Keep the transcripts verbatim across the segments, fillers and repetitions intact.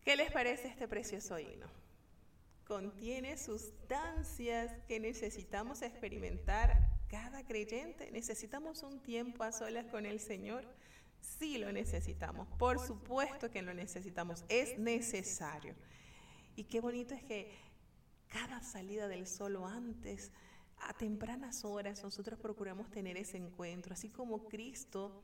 ¿Qué les parece este precioso himno? Contiene sustancias que necesitamos experimentar cada creyente. ¿Necesitamos un tiempo a solas con el Señor? Sí lo necesitamos, por supuesto que lo necesitamos, es necesario. Y qué bonito es que cada salida del sol o antes, a tempranas horas, nosotros procuramos tener ese encuentro, así como Cristo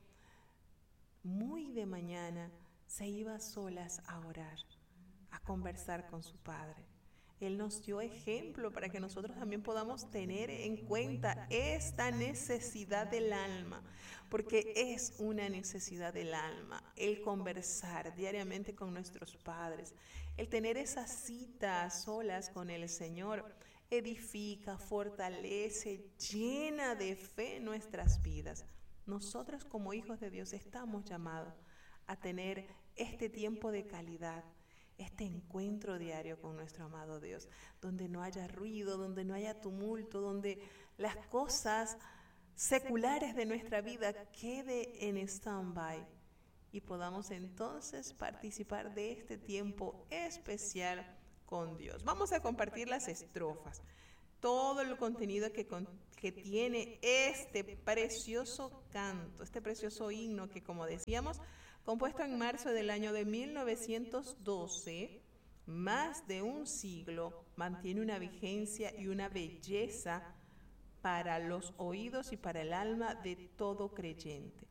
muy de mañana se iba a solas a orar, a conversar con su Padre. Él nos dio ejemplo para que nosotros también podamos tener en cuenta esta necesidad del alma, porque es una necesidad del alma, el conversar diariamente con nuestros padres, el tener esa cita a solas con el Señor, edifica, fortalece, llena de fe nuestras vidas. Nosotros como hijos de Dios estamos llamados a tener este tiempo de calidad, este encuentro diario con nuestro amado Dios, donde no haya ruido, donde no haya tumulto, donde las cosas seculares de nuestra vida quede en stand-by y podamos entonces participar de este tiempo especial con Dios. Vamos a compartir las estrofas, todo el contenido que, con, que tiene este precioso canto, este precioso himno que, como decíamos, compuesto en marzo del año de mil novecientos doce, más de un siglo, mantiene una vigencia y una belleza para los oídos y para el alma de todo creyente.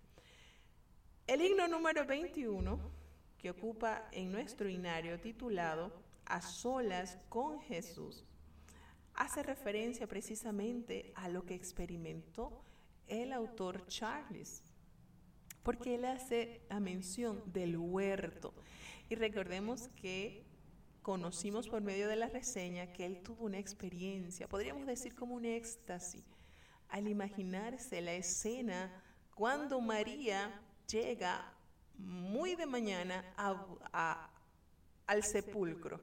El himno número veintiuno, que ocupa en nuestro himnario titulado A solas con Jesús, hace referencia precisamente a lo que experimentó el autor Charles, porque él hace la mención del huerto. Y recordemos que conocimos por medio de la reseña que él tuvo una experiencia, podríamos decir como un éxtasis, al imaginarse la escena cuando María llega muy de mañana a, a, al sepulcro.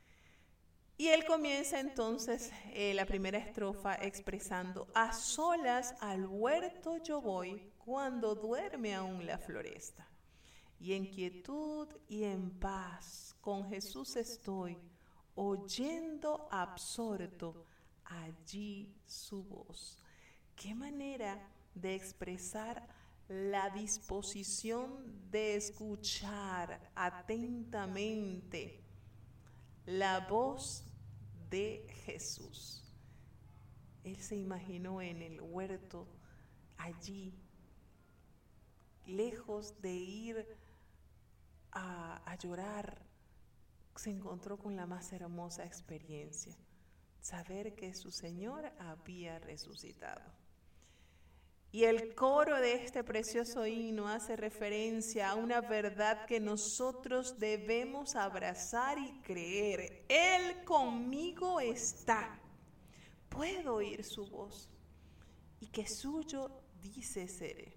Y él comienza entonces eh, la primera estrofa expresando: a solas al huerto yo voy cuando duerme aún la floresta. Y en quietud y en paz con Jesús estoy, oyendo absorto allí su voz. Qué manera de expresar la disposición de escuchar atentamente la voz de Jesús. Él se imaginó en el huerto, allí, lejos de ir a, a llorar, se encontró con la más hermosa experiencia, saber que su Señor había resucitado. Y el coro de este precioso himno hace referencia a una verdad que nosotros debemos abrazar y creer. Él conmigo está. Puedo oír su voz y que suyo dice seré.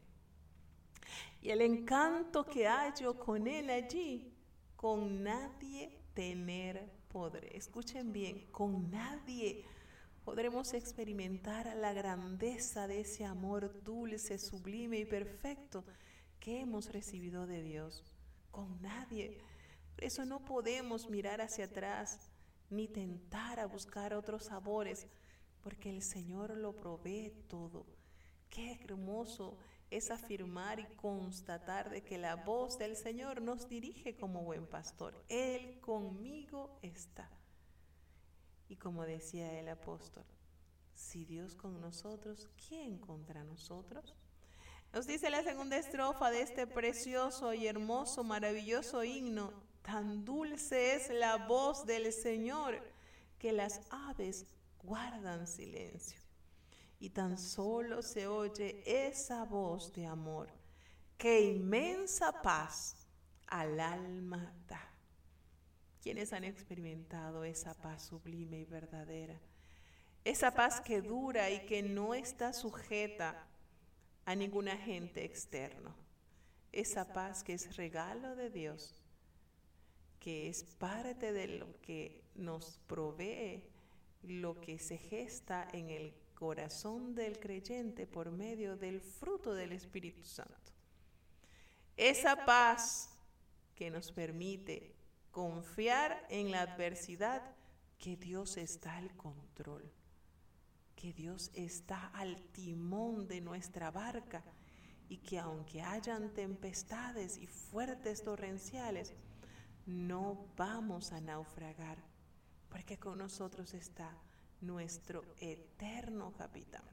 Y el encanto que hallo con él allí, con nadie tener podré. Escuchen bien, con nadie podremos experimentar la grandeza de ese amor dulce, sublime y perfecto que hemos recibido de Dios. Con nadie. Por eso no podemos mirar hacia atrás ni tentar a buscar otros sabores, porque el Señor lo provee todo. Qué hermoso es afirmar y constatar de que la voz del Señor nos dirige como buen pastor. Él conmigo está. Y como decía el apóstol, si Dios con nosotros, ¿quién contra nosotros? Nos dice la segunda estrofa de este precioso y hermoso, maravilloso himno: tan dulce es la voz del Señor que las aves guardan silencio. Y tan solo se oye esa voz de amor que inmensa paz al alma da. ¿Quiénes han experimentado esa paz sublime y verdadera? Esa paz que dura y que no está sujeta a ningún agente externo. Esa paz que es regalo de Dios, que es parte de lo que nos provee, lo que se gesta en el corazón del creyente por medio del fruto del Espíritu Santo. Esa paz que nos permite confiar en la adversidad que Dios está al control, que Dios está al timón de nuestra barca y que aunque hayan tempestades y fuertes torrenciales, no vamos a naufragar, porque con nosotros está nuestro eterno capitán.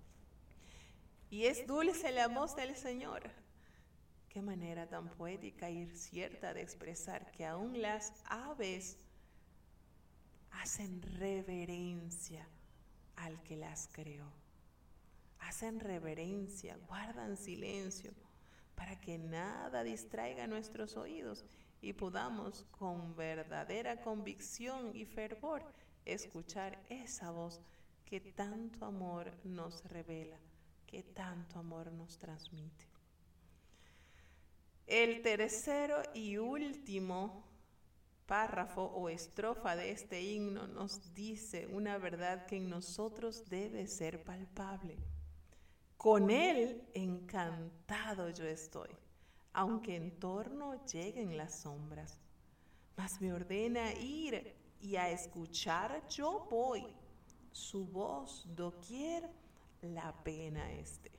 Y es dulce la voz del Señor. Qué manera tan poética y cierta de expresar que aún las aves hacen reverencia al que las creó. Hacen reverencia, guardan silencio para que nada distraiga nuestros oídos y podamos con verdadera convicción y fervor escuchar esa voz que tanto amor nos revela, que tanto amor nos transmite. El tercero y último párrafo o estrofa de este himno nos dice una verdad que en nosotros debe ser palpable. Con él encantado yo estoy, aunque en torno lleguen las sombras. Mas me ordena ir y a escuchar yo voy, su voz doquier la pena esté.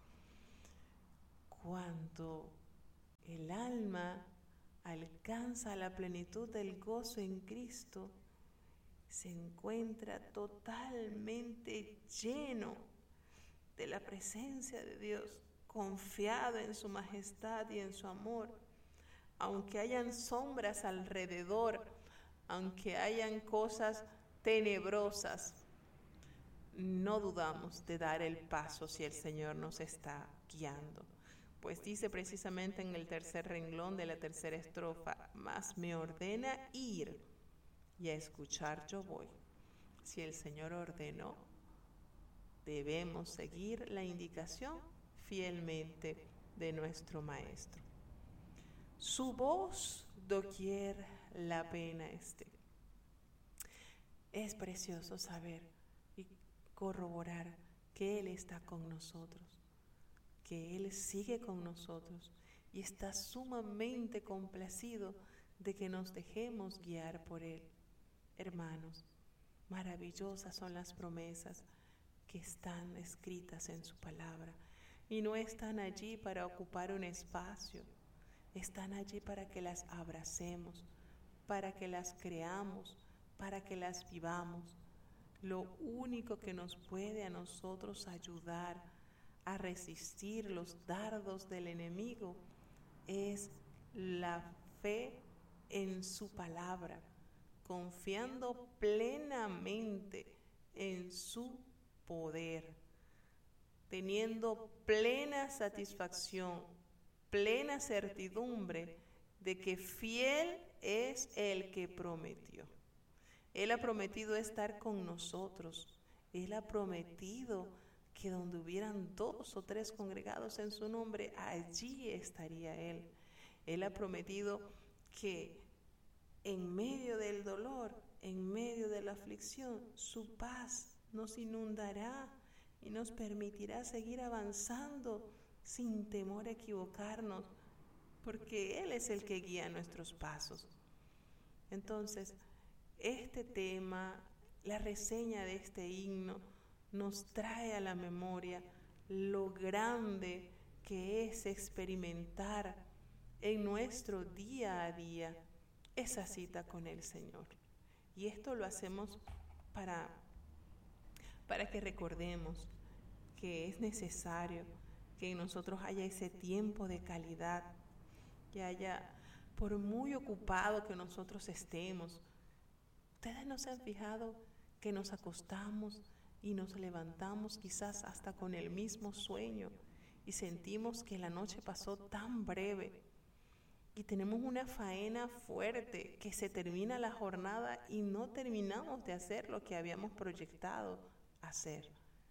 Cuando el alma alcanza la plenitud del gozo en Cristo, se encuentra totalmente lleno de la presencia de Dios, confiado en su majestad y en su amor. Aunque hayan sombras alrededor, aunque hayan cosas tenebrosas, no dudamos de dar el paso si el Señor nos está guiando. Pues dice precisamente en el tercer renglón de la tercera estrofa, mas me ordena ir y a escuchar yo voy. Si el Señor ordenó, debemos seguir la indicación fielmente de nuestro Maestro. Su voz doquier la pena esté. Es precioso saber y corroborar que Él está con nosotros, que Él sigue con nosotros y está sumamente complacido de que nos dejemos guiar por Él. Hermanos, maravillosas son las promesas que están escritas en su palabra y no están allí para ocupar un espacio, están allí para que las abracemos, para que las creamos, para que las vivamos. Lo único que nos puede a nosotros ayudar a resistir los dardos del enemigo es la fe en su palabra, confiando plenamente en su poder, teniendo plena satisfacción, plena certidumbre de que fiel es el que prometió. Él ha prometido estar con nosotros. Él ha prometido que donde hubieran dos o tres congregados en su nombre, allí estaría Él. Él ha prometido que en medio del dolor, en medio de la aflicción, su paz nos inundará y nos permitirá seguir avanzando sin temor a equivocarnos, porque Él es el que guía nuestros pasos. Entonces, este tema, la reseña de este himno, nos trae a la memoria lo grande que es experimentar en nuestro día a día esa cita con el Señor. Y esto lo hacemos para, para que recordemos que es necesario que en nosotros haya ese tiempo de calidad, que haya, por muy ocupado que nosotros estemos. Ustedes no se han fijado que nos acostamos y nos levantamos quizás hasta con el mismo sueño y sentimos que la noche pasó tan breve y tenemos una faena fuerte, que se termina la jornada y no terminamos de hacer lo que habíamos proyectado hacer.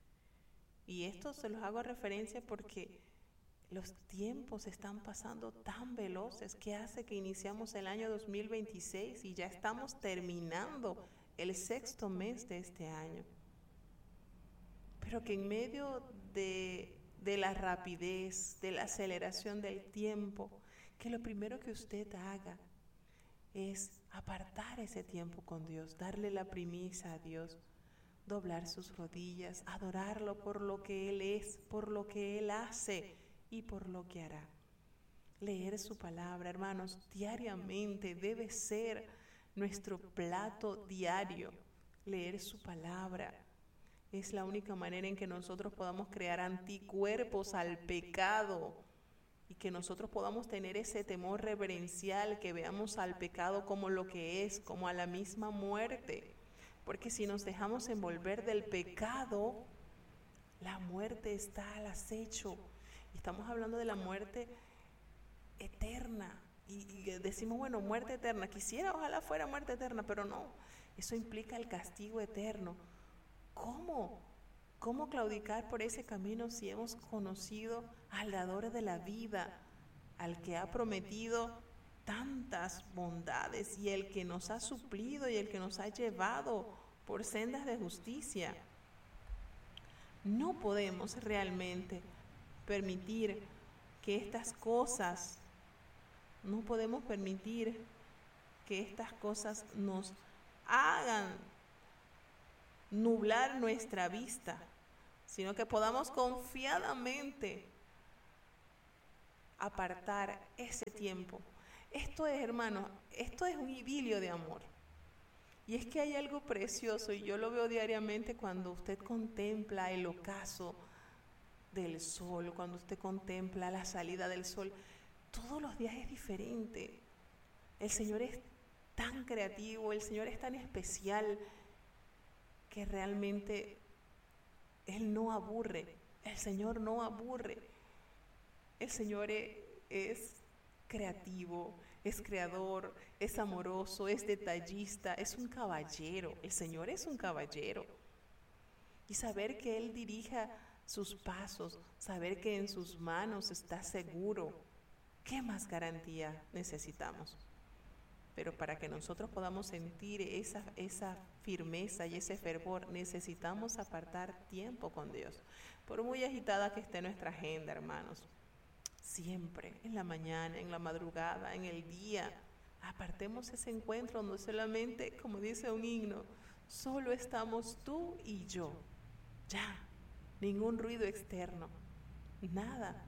Y esto se los hago a referencia porque los tiempos están pasando tan veloces que hace que iniciamos el año dos mil veintiséis y ya estamos terminando el sexto mes de este año. Pero que en medio de, de la rapidez, de la aceleración del tiempo, que lo primero que usted haga es apartar ese tiempo con Dios, darle la primicia a Dios, doblar sus rodillas, adorarlo por lo que Él es, por lo que Él hace y por lo que hará. Leer su palabra, hermanos, diariamente debe ser nuestro plato diario. Leer su palabra es la única manera en que nosotros podamos crear anticuerpos al pecado y que nosotros podamos tener ese temor reverencial, que veamos al pecado como lo que es, como a la misma muerte. Porque si nos dejamos envolver del pecado, la muerte está al acecho. Estamos hablando de la muerte eterna. Y, y decimos, bueno, muerte eterna. Quisiera, ojalá fuera muerte eterna, pero no. Eso implica el castigo eterno. ¿Cómo? ¿Cómo claudicar por ese camino si hemos conocido al dador de la vida, al que ha prometido tantas bondades y el que nos ha suplido y el que nos ha llevado por sendas de justicia? No podemos realmente permitir que estas cosas, no podemos permitir que estas cosas nos hagan nublar nuestra vista, sino que podamos confiadamente apartar ese tiempo. Esto es, hermanos, esto es un idilio de amor. Y es que hay algo precioso, y yo lo veo diariamente cuando usted contempla el ocaso del sol, cuando usted contempla la salida del sol. Todos los días es diferente. El Señor es tan creativo, el Señor es tan especial, que realmente Él no aburre. El Señor no aburre. El Señor es, es creativo, es creador, es amoroso, es detallista, es un caballero. El Señor es un caballero. Y saber que Él dirija sus pasos, saber que en sus manos está seguro, ¿qué más garantía necesitamos? Pero para que nosotros podamos sentir esa, esa firmeza y ese fervor, necesitamos apartar tiempo con Dios. Por muy agitada que esté nuestra agenda, hermanos, siempre, en la mañana, en la madrugada, en el día, apartemos ese encuentro donde solamente, como dice un himno, solo estamos tú y yo. Ya, ningún ruido externo, nada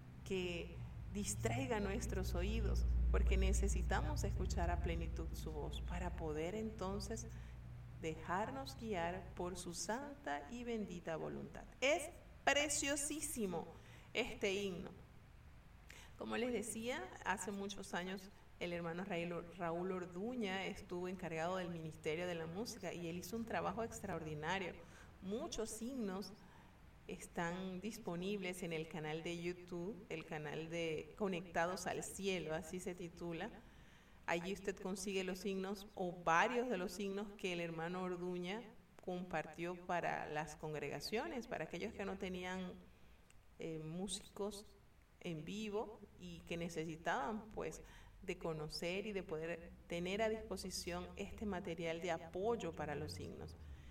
que distraiga nuestros oídos, porque necesitamos escuchar a plenitud su voz para poder entonces dejarnos guiar por su santa y bendita voluntad. Es preciosísimo este himno. Como les decía, hace muchos años el hermano Raúl Orduña estuvo encargado del Ministerio de la Música y él hizo un trabajo extraordinario. Muchos himnos están disponibles en el canal de YouTube, el canal de Conectados al Cielo, así se titula. Allí usted consigue los himnos o varios de los himnos que el hermano Orduña compartió para las congregaciones, para aquellos que no tenían eh, músicos en vivo y que necesitaban pues de conocer y de poder tener a disposición este material de apoyo para los himnos.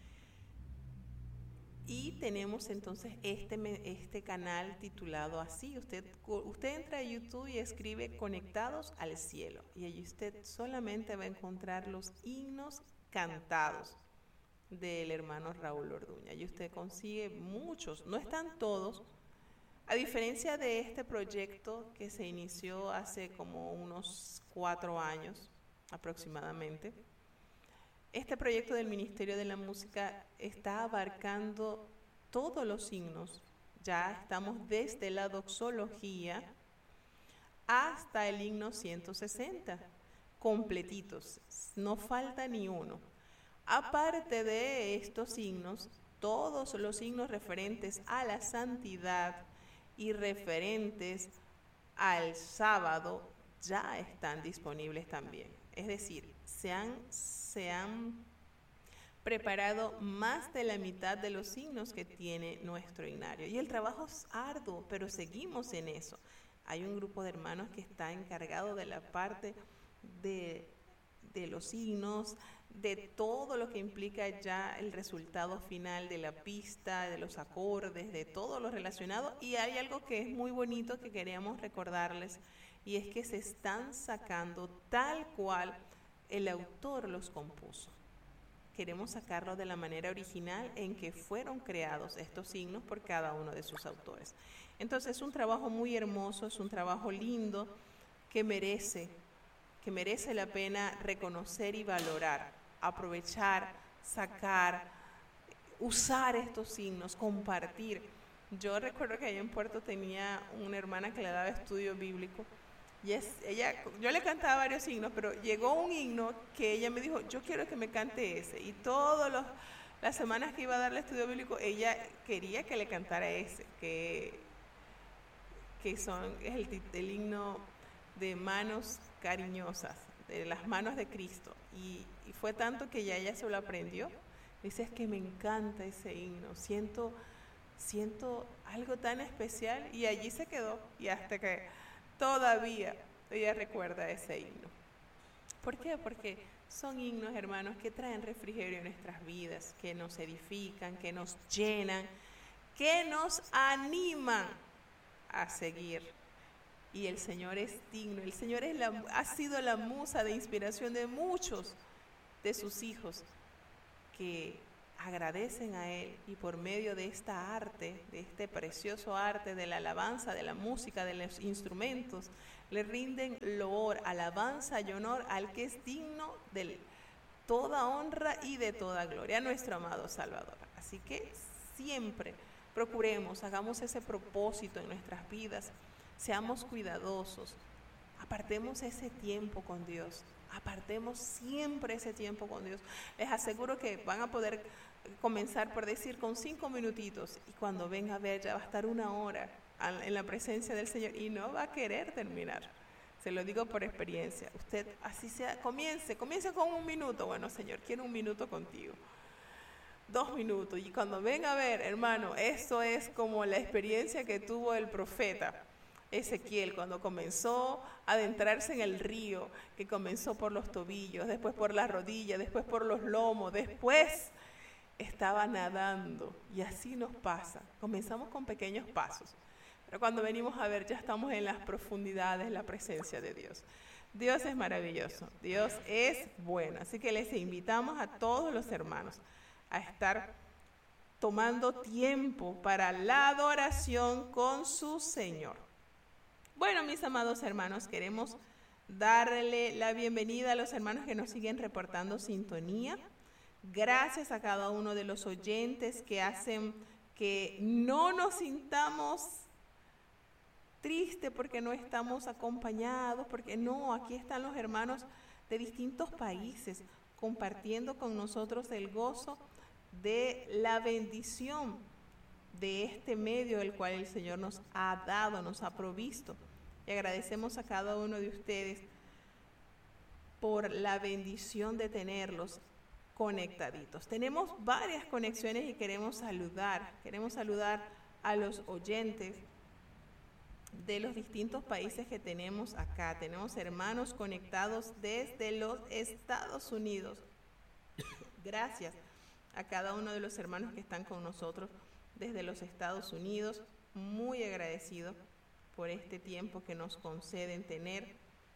Y tenemos entonces este, este canal titulado así. Usted, usted entra a YouTube y escribe Conectados al Cielo. Y allí usted solamente va a encontrar los himnos cantados del hermano Raúl Orduña. Y usted consigue muchos, no están todos. A diferencia de este proyecto que se inició hace como unos cuatro años aproximadamente, este proyecto del Ministerio de la Música está abarcando todos los himnos. Ya estamos desde la doxología hasta el himno ciento sesenta, completitos, no falta ni uno. Aparte de estos himnos, todos los himnos referentes a la santidad y referentes al sábado ya están disponibles también. Es decir, se han, se han preparado más de la mitad de los himnos que tiene nuestro himnario. Y el trabajo es arduo, pero seguimos en eso. Hay un grupo de hermanos que está encargado de la parte de, de los himnos, de todo lo que implica ya el resultado final de la pista, de los acordes, de todo lo relacionado. Y hay algo que es muy bonito que queríamos recordarles, y es que se están sacando tal cual el autor los compuso. Queremos sacarlo de la manera original en que fueron creados estos signos por cada uno de sus autores. Entonces es un trabajo muy hermoso, es un trabajo lindo que merece, que merece la pena reconocer y valorar, aprovechar, sacar, usar estos signos, compartir. Yo recuerdo que allá en Puerto tenía una hermana que le daba estudio bíblico. Y es, ella, yo le cantaba varios himnos, pero llegó un himno que ella me dijo, yo quiero que me cante ese. Y todas las semanas que iba a darle estudio bíblico, ella quería que le cantara ese, que, que son, es el, el himno de manos cariñosas, de las manos de Cristo. Y, y fue tanto que ya ella se lo aprendió. Dice, es que me encanta ese himno, siento, siento algo tan especial, y allí se quedó, y hasta que todavía ella recuerda ese himno. ¿Por qué? Porque son himnos, hermanos, que traen refrigerio en nuestras vidas, que nos edifican, que nos llenan, que nos animan a seguir. Y el Señor es digno, el Señor es la, ha sido la musa de inspiración de muchos de sus hijos que agradecen a Él, y por medio de esta arte, de este precioso arte de la alabanza, de la música, de los instrumentos, le rinden loor, alabanza y honor al que es digno de toda honra y de toda gloria, a nuestro amado Salvador. Así que siempre procuremos, hagamos ese propósito en nuestras vidas, seamos cuidadosos, apartemos ese tiempo con Dios. Apartemos siempre ese tiempo con Dios. Les aseguro que van a poder comenzar por decir con cinco minutitos, y cuando venga a ver ya va a estar una hora en la presencia del Señor y no va a querer terminar. Se lo digo por experiencia. Usted así sea, comience, comience con un minuto. Bueno, Señor, quiero un minuto contigo. Dos minutos. Y cuando venga a ver, hermano, esto es como la experiencia que tuvo el profeta Ezequiel cuando comenzó a adentrarse en el río, que comenzó por los tobillos, después por las rodillas, después por los lomos, después estaba nadando. Y así nos pasa, comenzamos con pequeños pasos, pero cuando venimos a ver ya estamos en las profundidades, la presencia de Dios. Dios es maravilloso, Dios es bueno, así que les invitamos a todos los hermanos a estar tomando tiempo para la adoración con su Señor. Bueno, mis amados hermanos, queremos darle la bienvenida a los hermanos que nos siguen reportando sintonía. Gracias a cada uno de los oyentes que hacen que no nos sintamos tristes porque no estamos acompañados, porque no, aquí están los hermanos de distintos países compartiendo con nosotros el gozo de la bendición de este medio el cual el Señor nos ha dado, nos ha provisto. Y agradecemos a cada uno de ustedes por la bendición de tenerlos conectaditos. Tenemos varias conexiones y queremos saludar, queremos saludar a los oyentes de los distintos países que tenemos acá. Tenemos hermanos conectados desde los Estados Unidos. Gracias a cada uno de los hermanos que están con nosotros desde los Estados Unidos, muy agradecido por este tiempo que nos conceden tener.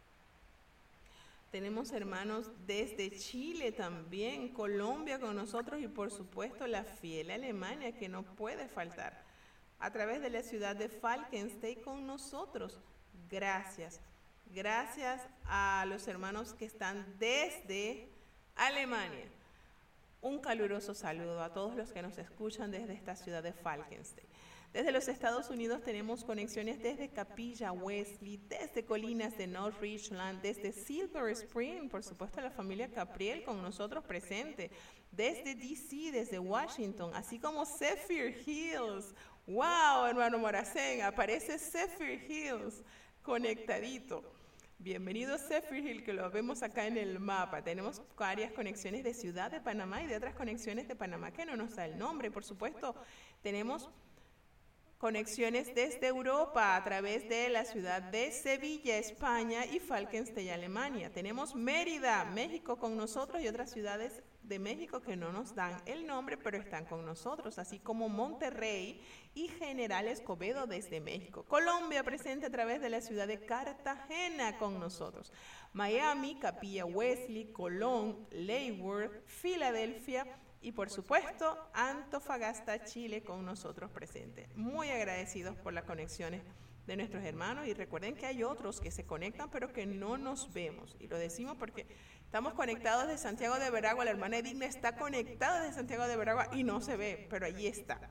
Tenemos hermanos desde Chile también, Colombia con nosotros, y por supuesto la fiel Alemania, que no puede faltar, a través de la ciudad de Falkenstein con nosotros. Gracias, gracias a los hermanos que están desde Alemania. Un caluroso saludo a todos los que nos escuchan desde esta ciudad de Falkenstein. Desde los Estados Unidos tenemos conexiones desde Capilla Wesley, desde Colinas de North Richland, desde Silver Spring, por supuesto la familia Capriel con nosotros presente, desde D C, desde Washington, así como Zephyr Hills. ¡Wow, hermano Moracén! Aparece Zephyr Hills conectadito. Bienvenido Zephyr Hill, que lo vemos acá en el mapa. Tenemos varias conexiones de Ciudad de Panamá y de otras conexiones de Panamá que no nos da el nombre. Por supuesto, tenemos conexiones desde Europa a través de la ciudad de Sevilla, España y Falkenstein, Alemania. Tenemos Mérida, México con nosotros y otras ciudades de México que no nos dan el nombre, pero están con nosotros, así como Monterrey y General Escobedo desde México. Colombia presente a través de la ciudad de Cartagena con nosotros. Miami, Capilla Wesley, Colón, Leavenworth, Filadelfia y por supuesto Antofagasta, Chile con nosotros presente. Muy agradecidos por las conexiones de nuestros hermanos y recuerden que hay otros que se conectan pero que no nos vemos y lo decimos porque estamos conectados de Santiago de Veragua. La hermana Edigna está conectada de Santiago de Veragua y no se ve, pero allí está.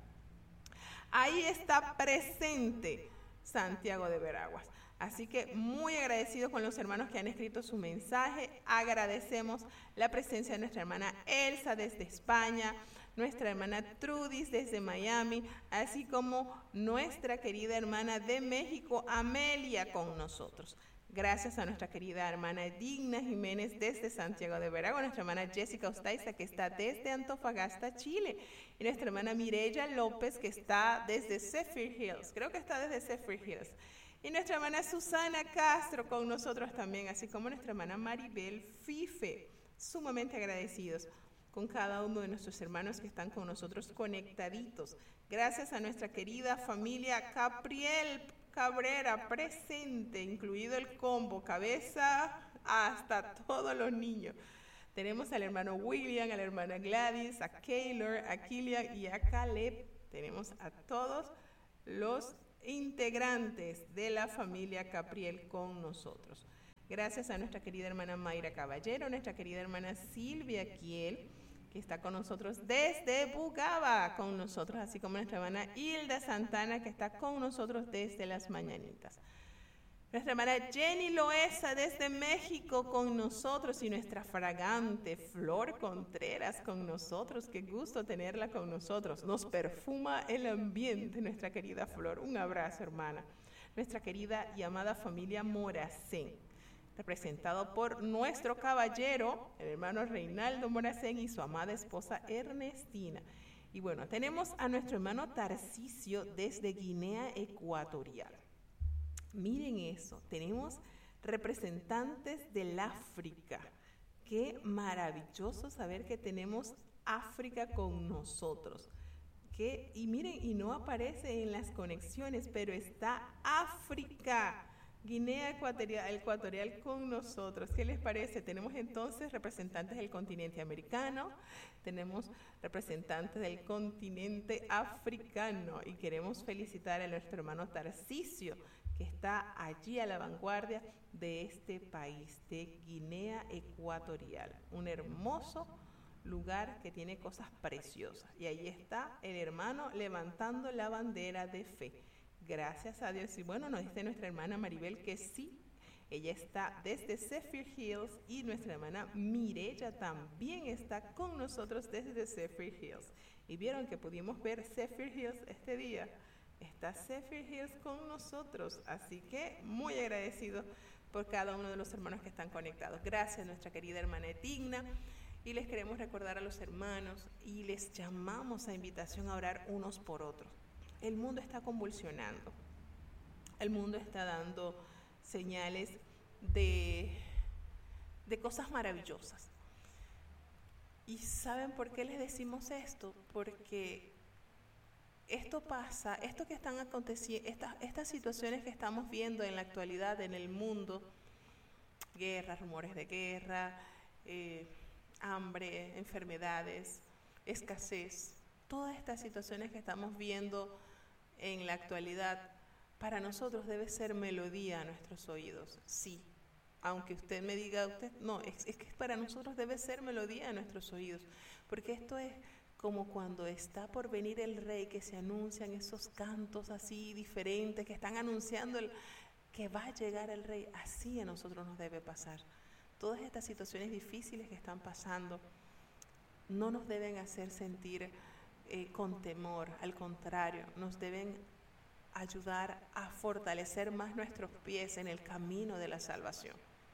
Ahí está presente Santiago de Veraguas. Así que muy agradecidos con los hermanos que han escrito su mensaje. Agradecemos la presencia de nuestra hermana Elsa desde España, nuestra hermana Trudis desde Miami, así como nuestra querida hermana de México, Amelia, con nosotros. Gracias a nuestra querida hermana Edigna Jiménez desde Santiago de Veragua, nuestra hermana Jessica Ostaiza que está desde Antofagasta, Chile, y nuestra hermana Mireya López que está desde Zephyr Hills, creo que está desde Zephyr Hills. Y nuestra hermana Susana Castro con nosotros también, así como nuestra hermana Maribel Fife. Sumamente agradecidos con cada uno de nuestros hermanos que están con nosotros conectaditos. Gracias a nuestra querida familia Capriel Cabrera presente, incluido el combo, cabeza hasta todos los niños. Tenemos al hermano William, a la hermana Gladys, a Kaylor, a Kilian y a Caleb. Tenemos a todos los integrantes de la familia Capriel con nosotros. Gracias a nuestra querida hermana Mayra Caballero, nuestra querida hermana Silvia Kiel, que está con nosotros desde Bugaba, con nosotros, así como nuestra hermana Hilda Santana, que está con nosotros desde Las Mañanitas. Nuestra hermana Jenny Loesa desde México con nosotros y nuestra fragante Flor Contreras con nosotros. Qué gusto tenerla con nosotros. Nos perfuma el ambiente nuestra querida Flor. Un abrazo, hermana. Nuestra querida y amada familia Moracén, representado por nuestro caballero, el hermano Reinaldo Moracén y su amada esposa Ernestina. Y bueno, tenemos a nuestro hermano Tarcisio desde Guinea Ecuatorial. Miren eso, tenemos representantes del África. Qué maravilloso saber que tenemos África con nosotros. Que, y miren, y no aparece en las conexiones, pero está África, Guinea Ecuatorial, Ecuatorial con nosotros. ¿Qué les parece? Tenemos entonces representantes del continente americano, tenemos representantes del continente africano y queremos felicitar a nuestro hermano Tarcisio, que está allí a la vanguardia de este país, de Guinea Ecuatorial. Un hermoso lugar que tiene cosas preciosas. Y ahí está el hermano levantando la bandera de fe. Gracias a Dios. Y bueno, nos dice nuestra hermana Maribel que sí, ella está desde Zephyr Hills y nuestra hermana Mireya también está con nosotros desde Zephyr Hills. Y vieron que pudimos ver Zephyr Hills este día. Está Zephyr Hills con nosotros, así que muy agradecidos por cada uno de los hermanos que están conectados. Gracias a nuestra querida hermana Edigna y les queremos recordar a los hermanos y les llamamos a invitación a orar unos por otros. El mundo está convulsionando, el mundo está dando señales de, de cosas maravillosas. ¿Y saben por qué les decimos esto? Porque esto pasa, esto que están aconteciendo, estas, estas situaciones que estamos viendo en la actualidad en el mundo, guerras, rumores de guerra, eh, hambre, enfermedades, escasez, todas estas situaciones que estamos viendo en la actualidad, para nosotros debe ser melodía a nuestros oídos, sí. Aunque usted me diga, usted no, es, es que para nosotros debe ser melodía a nuestros oídos, porque esto es como cuando está por venir el rey, que se anuncian esos cantos así diferentes, que están anunciando el, que va a llegar el rey. Así a nosotros nos debe pasar. Todas estas situaciones difíciles que están pasando no nos deben hacer sentir eh, con temor, al contrario, nos deben ayudar a fortalecer más nuestros pies en el camino de la salvación.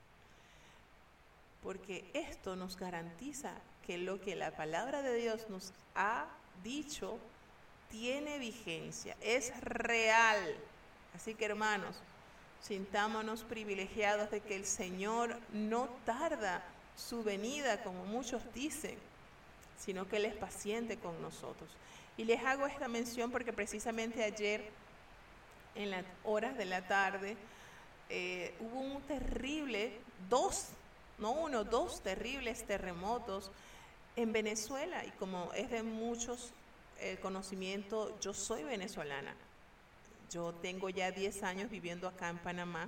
Porque esto nos garantiza que lo que la palabra de Dios nos ha dicho tiene vigencia, es real. Así que, hermanos, sintámonos privilegiados de que el Señor no tarda su venida, como muchos dicen, sino que Él es paciente con nosotros. Y les hago esta mención porque precisamente ayer, en las horas de la tarde, eh, hubo un terrible, dos, no uno, dos terribles terremotos en Venezuela. Y como es de muchos el conocimiento, yo soy venezolana. Yo tengo ya diez años viviendo acá en Panamá.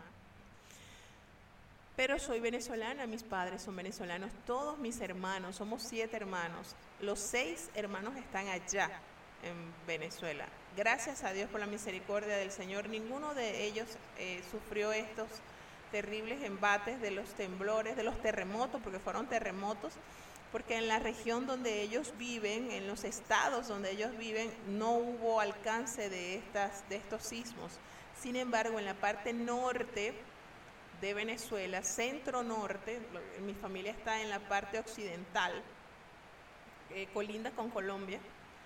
Pero soy venezolana, mis padres son venezolanos, todos mis hermanos, somos siete hermanos. Los seis hermanos están allá en Venezuela. Gracias a Dios por la misericordia del Señor, ninguno de ellos eh, sufrió estos terribles embates de los temblores, de los terremotos, porque fueron terremotos, porque en la región donde ellos viven, en los estados donde ellos viven, no hubo alcance de, estas, de estos sismos. Sin embargo, en la parte norte de Venezuela, centro-norte, mi familia está en la parte occidental, eh, colinda con Colombia,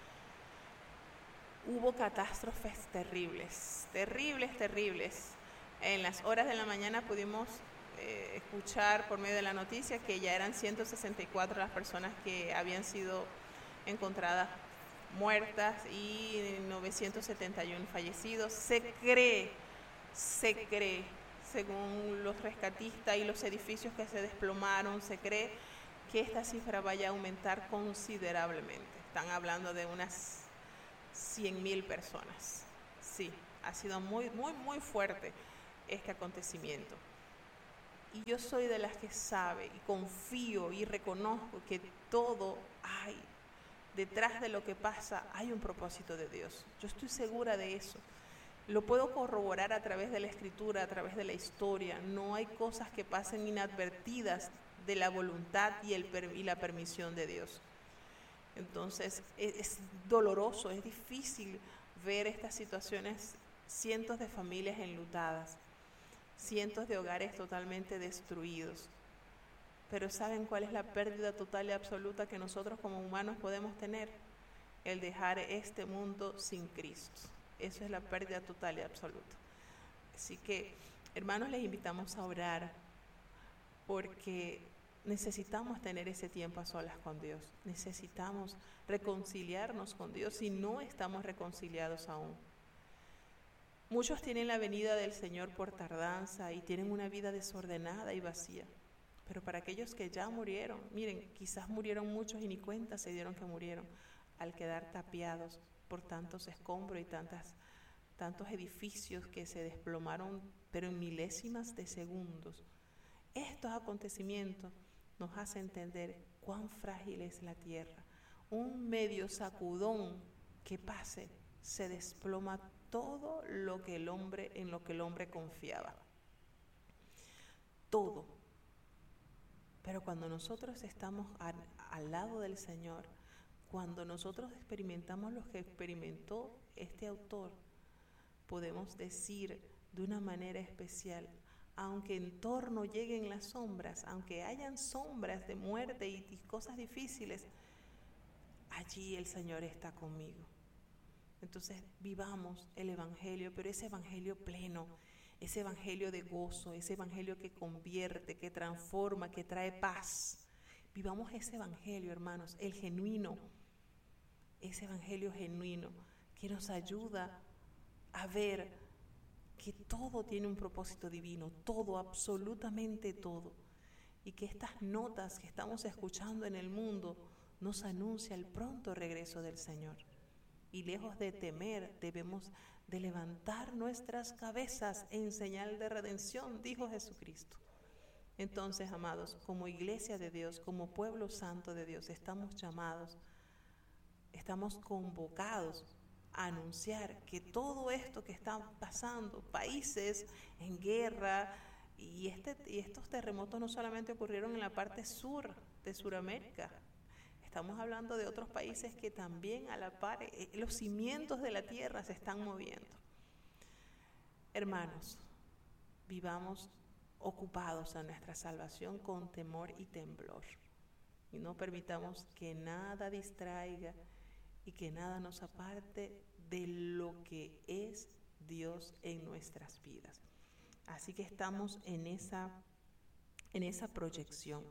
hubo catástrofes terribles, terribles, terribles. En las horas de la mañana pudimos eh, escuchar por medio de la noticia que ya eran ciento sesenta y cuatro las personas que habían sido encontradas muertas y novecientos setenta y uno fallecidos. Se cree, se cree, según los rescatistas y los edificios que se desplomaron, se cree que esta cifra vaya a aumentar considerablemente. Están hablando de unas cien mil personas. Sí, ha sido muy, muy, muy fuerte este acontecimiento. Y yo soy de las que sabe y confío y reconozco que todo hay, detrás de lo que pasa, hay un propósito de Dios. Yo estoy segura de eso. Lo puedo corroborar a través de la Escritura, a través de la historia. No hay cosas que pasen inadvertidas de la voluntad y, el, y la permisión de Dios. Entonces, es, es doloroso, es difícil ver estas situaciones, cientos de familias enlutadas, cientos de hogares totalmente destruidos. Pero ¿saben cuál es la pérdida total y absoluta que nosotros como humanos podemos tener? El dejar este mundo sin Cristo. Eso es la pérdida total y absoluta. Así que, hermanos, les invitamos a orar porque necesitamos tener ese tiempo a solas con Dios. Necesitamos reconciliarnos con Dios si no estamos reconciliados aún. Muchos tienen la venida del Señor por tardanza y tienen una vida desordenada y vacía. Pero para aquellos que ya murieron, miren, quizás murieron muchos y ni cuenta se dieron que murieron al quedar tapiados por tantos escombros y tantas, tantos edificios que se desplomaron, pero en milésimas de segundos. Estos acontecimientos nos hacen entender cuán frágil es la tierra. Un medio sacudón que pase, se desploma todo lo que el hombre, en lo que el hombre confiaba. Todo. Pero cuando nosotros estamos al, al lado del Señor, cuando nosotros experimentamos lo que experimentó este autor, podemos decir de una manera especial, aunque en torno lleguen las sombras, aunque hayan sombras de muerte y, y cosas difíciles, allí el Señor está conmigo. Entonces vivamos el Evangelio, pero ese Evangelio pleno, ese Evangelio de gozo, ese Evangelio que convierte, que transforma, que trae paz. Vivamos ese Evangelio, hermanos, el genuino, ese Evangelio genuino que nos ayuda a ver que todo tiene un propósito divino, todo, absolutamente todo, y que estas notas que estamos escuchando en el mundo nos anuncia el pronto regreso del Señor. Y lejos de temer, debemos de levantar nuestras cabezas en señal de redención, dijo Jesucristo. Entonces, amados, como iglesia de Dios, como pueblo santo de Dios, estamos llamados, estamos convocados a anunciar que todo esto que está pasando, países en guerra, y, este, y estos terremotos no solamente ocurrieron en la parte sur de Sudamérica, estamos hablando de otros países que también a la par, eh, los cimientos de la tierra se están moviendo. Hermanos, vivamos ocupados a nuestra salvación con temor y temblor. Y no permitamos que nada distraiga y que nada nos aparte de lo que es Dios en nuestras vidas. Así que estamos en esa, en esa proyección.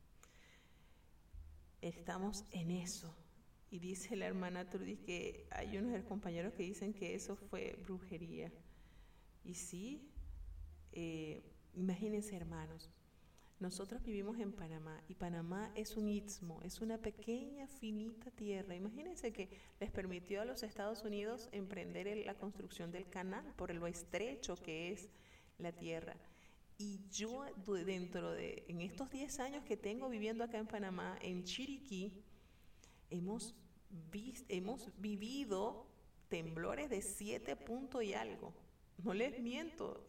Estamos en eso. Y dice la hermana Trudy que hay unos compañeros que dicen que eso fue brujería. Y sí, eh, imagínense, hermanos, nosotros vivimos en Panamá y Panamá es un istmo, es una pequeña, finita tierra. Imagínense que les permitió a los Estados Unidos emprender el, la construcción del canal por lo estrecho que es la tierra. Y yo dentro de, en estos diez años que tengo viviendo acá en Panamá, en Chiriquí, hemos, vis, hemos vivido temblores de siete puntos y algo. No les miento.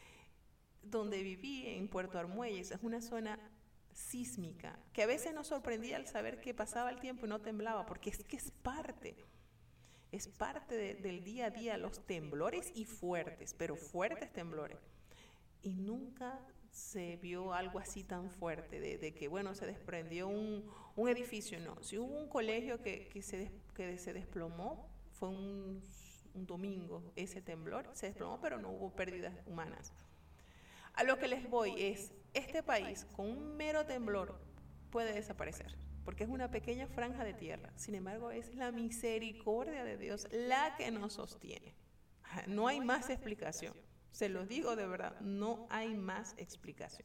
Donde viví, en Puerto Armuelles, es una zona sísmica, que a veces nos sorprendía al saber que pasaba el tiempo y no temblaba, porque es que es parte, es parte de, del día a día, los temblores y fuertes, pero fuertes temblores. Y nunca se vio algo así tan fuerte, de, de que, bueno, se desprendió un, un edificio, no. Si hubo un colegio que, que, se, des, que se desplomó, fue un, un domingo ese temblor, se desplomó, pero no hubo pérdidas humanas. A lo que les voy es, este país con un mero temblor puede desaparecer, porque es una pequeña franja de tierra. Sin embargo, es la misericordia de Dios la que nos sostiene. No hay más explicación. Se los digo de verdad, no hay más explicación.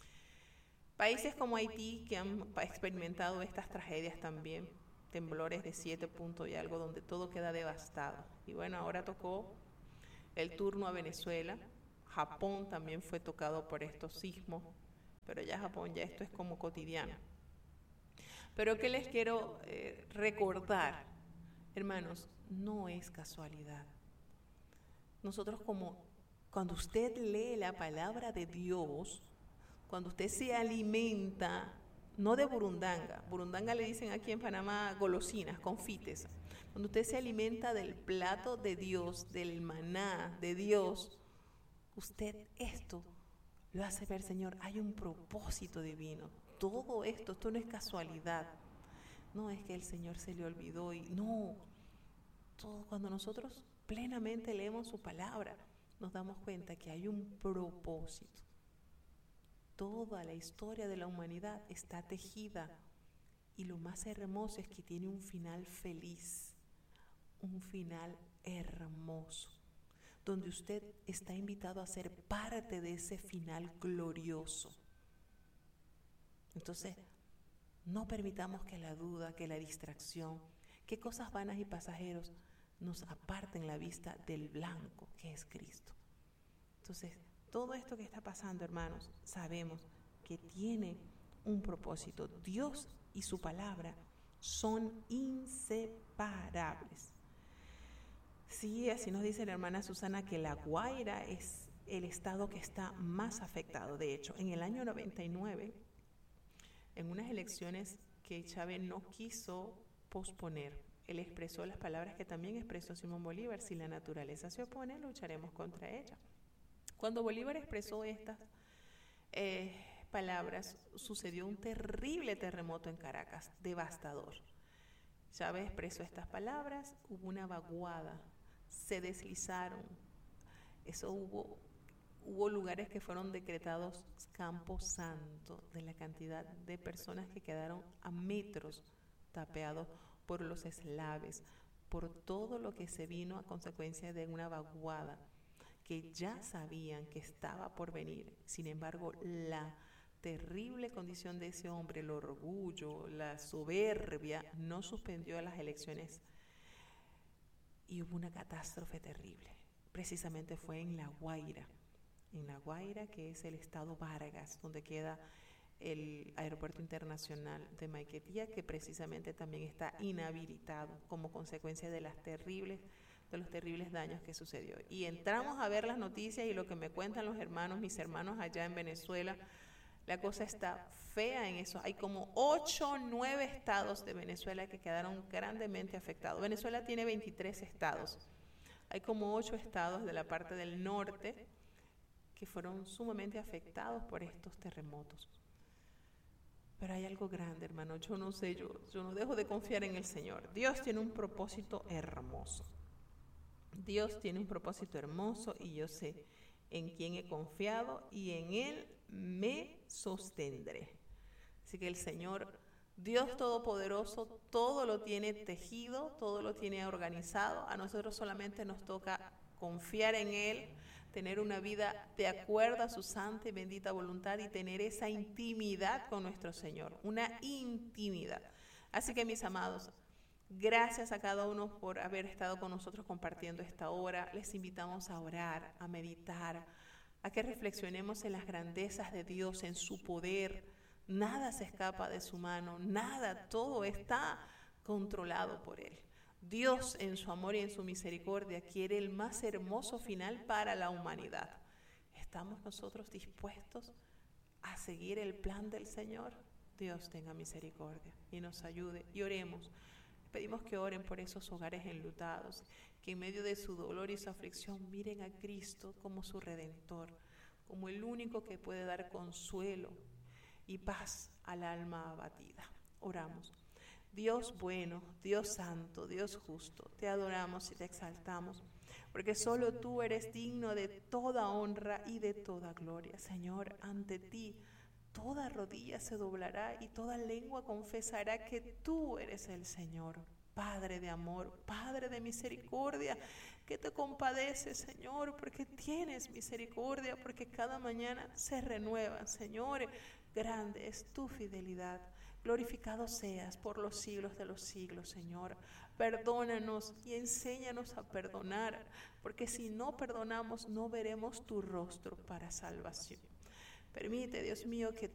Países como Haití, que han experimentado estas tragedias también, temblores de siete puntos y algo, donde todo queda devastado. Y bueno, ahora tocó el turno a Venezuela. Japón también fue tocado por estos sismos, pero ya Japón, ya esto es como cotidiano. Pero ¿qué les quiero eh, recordar? Hermanos, no es casualidad. Nosotros como, cuando usted lee la palabra de Dios, cuando usted se alimenta, no de burundanga, burundanga le dicen aquí en Panamá golosinas, confites. Cuando usted se alimenta del plato de Dios, del maná de Dios, usted esto lo hace ver, Señor, hay un propósito divino. Todo esto, esto no es casualidad. No es que el Señor se le olvidó y no. Todo, cuando nosotros plenamente leemos su palabra, nos damos cuenta que hay un propósito. Toda la historia de la humanidad está tejida y lo más hermoso es que tiene un final feliz, un final hermoso, donde usted está invitado a ser parte de ese final glorioso. Entonces, no permitamos que la duda, que la distracción, que cosas vanas y pasajeros nos aparten la vista del blanco que es Cristo. Entonces, todo esto que está pasando, hermanos, sabemos que tiene un propósito. Dios y su palabra son inseparables. Sí, así nos dice la hermana Susana que La Guaira es el estado que está más afectado. De hecho, en el año noventa y nueve, en unas elecciones que Chávez no quiso posponer, él expresó las palabras que también expresó Simón Bolívar: si la naturaleza se opone, lucharemos contra ella. Cuando Bolívar expresó estas eh, palabras, sucedió un terrible terremoto en Caracas, devastador. Chávez expresó estas palabras, hubo una vaguada, se deslizaron. Eso hubo, hubo lugares que fueron decretados Campo Santo, de la cantidad de personas que quedaron a metros tapeados por los eslaves, por todo lo que se vino a consecuencia de una vaguada que ya sabían que estaba por venir. Sin embargo, la terrible condición de ese hombre, el orgullo, la soberbia, no suspendió las elecciones y hubo una catástrofe terrible. Precisamente fue en La Guaira, en La Guaira, que es el estado Vargas, donde queda el aeropuerto internacional de Maiquetía, que precisamente también está inhabilitado como consecuencia de las terribles de los terribles daños que sucedió. Y entramos a ver las noticias y lo que me cuentan los hermanos, mis hermanos allá en Venezuela, la cosa está fea en eso. Hay como ocho o nueve estados de Venezuela que quedaron grandemente afectados. Venezuela tiene veintitrés estados. Hay como ocho estados de la parte del norte que fueron sumamente afectados por estos terremotos. Pero hay algo grande, hermano. Yo no sé, yo, yo no dejo de confiar en el Señor. Dios tiene un propósito hermoso. Dios tiene un propósito hermoso y yo sé en quién he confiado y en Él me sostendré. Así que el Señor, Dios Todopoderoso, todo lo tiene tejido, todo lo tiene organizado. A nosotros solamente nos toca confiar en Él, tener una vida de acuerdo a su santa y bendita voluntad y tener esa intimidad con nuestro Señor, una intimidad. Así que mis amados, gracias a cada uno por haber estado con nosotros compartiendo esta hora. Les invitamos a orar, a meditar, a que reflexionemos en las grandezas de Dios, en su poder. Nada se escapa de su mano, nada, todo está controlado por Él. Dios en su amor y en su misericordia quiere el más hermoso final para la humanidad. ¿Estamos nosotros dispuestos a seguir el plan del Señor? Dios tenga misericordia y nos ayude y oremos. Pedimos que oren por esos hogares enlutados, que en medio de su dolor y su aflicción miren a Cristo como su Redentor, como el único que puede dar consuelo y paz al alma abatida. Oramos. Dios bueno, Dios santo, Dios justo, te adoramos y te exaltamos, porque solo tú eres digno de toda honra y de toda gloria. Señor, ante ti toda rodilla se doblará y toda lengua confesará que tú eres el Señor, Padre de amor, Padre de misericordia, que te compadeces, Señor, porque tienes misericordia, porque cada mañana se renueva, Señor. Grande es tu fidelidad. Glorificado seas por los siglos de los siglos, Señor. Perdónanos y enséñanos a perdonar, porque si no perdonamos no veremos tu rostro para salvación. Permite, Dios mío, que